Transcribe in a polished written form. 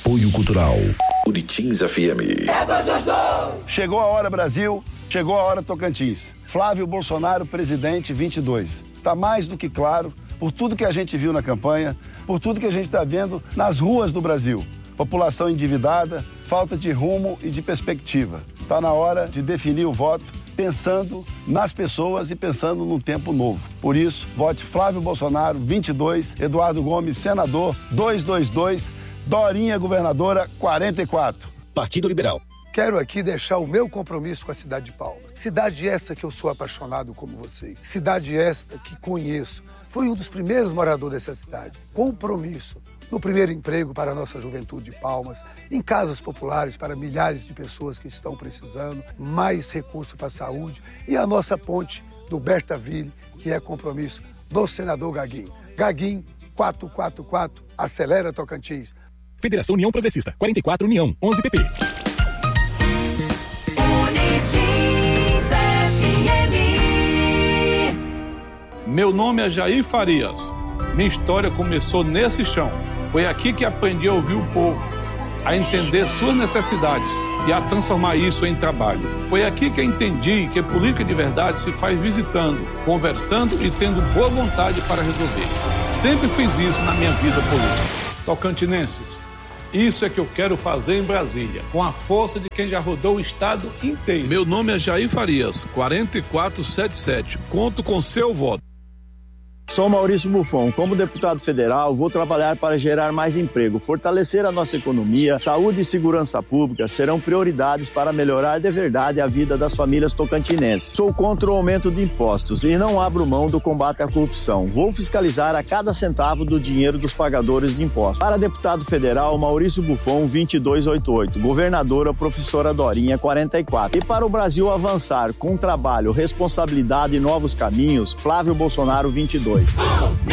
Apoio Cultural. Buritins FM. Chegou a hora, Brasil. Chegou a hora, Tocantins. Flávio Bolsonaro, presidente 22. Está mais do que claro, por tudo que a gente viu na campanha, por tudo que a gente está vendo nas ruas do Brasil. População endividada, falta de rumo e de perspectiva. Está na hora de definir o voto, pensando nas pessoas e pensando num tempo novo. Por isso, vote Flávio Bolsonaro, 22, Eduardo Gomes, senador, 222, Dorinha, governadora, 44. Partido Liberal. Quero aqui deixar o meu compromisso com a cidade de Palmas. Cidade essa que eu sou apaixonado como vocês. Cidade esta que conheço. Fui um dos primeiros moradores dessa cidade. Compromisso no primeiro emprego para a nossa juventude de Palmas, em casas populares para milhares de pessoas que estão precisando, mais recursos para a saúde e a nossa ponte do Bertaville, que é compromisso do senador Gaguinho. Gaguinho, 444, acelera Tocantins. Federação União Progressista, 44 União, 11 PP. Meu nome é Jair Farias. Minha história começou nesse chão. Foi aqui que aprendi a ouvir o povo, a entender suas necessidades e a transformar isso em trabalho. Foi aqui que eu entendi que política de verdade se faz visitando, conversando e tendo boa vontade para resolver. Sempre fiz isso na minha vida política. Tocantinenses, isso é que eu quero fazer em Brasília, com a força de quem já rodou o estado inteiro. Meu nome é Jair Farias, 4477. Conto com seu voto. Sou Maurício Buffon. Como deputado federal, vou trabalhar para gerar mais emprego, fortalecer a nossa economia, saúde e segurança pública serão prioridades para melhorar de verdade a vida das famílias tocantinenses. Sou contra o aumento de impostos e não abro mão do combate à corrupção. Vou fiscalizar a cada centavo do dinheiro dos pagadores de impostos. Para deputado federal, Maurício Buffon, 2288. Governadora, professora Dorinha, 44. E para o Brasil avançar com trabalho, responsabilidade e novos caminhos, Flávio Bolsonaro, 22.